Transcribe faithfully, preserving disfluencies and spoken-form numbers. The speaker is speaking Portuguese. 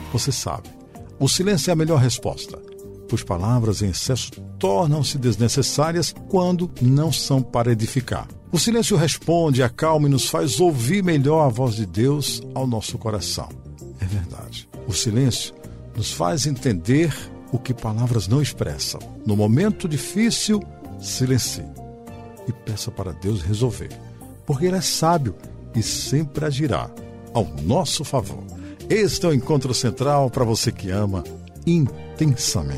Você sabe, o silêncio é a melhor resposta, pois palavras em excesso tornam-se desnecessárias quando não são para edificar. O silêncio responde, acalma e nos faz ouvir melhor a voz de Deus ao nosso coração. É verdade. O silêncio nos faz entender o que palavras não expressam. No momento difícil, silencie e peça para Deus resolver, porque Ele é sábio e sempre agirá ao nosso favor. Este é o Encontro Central para você que ama intensamente.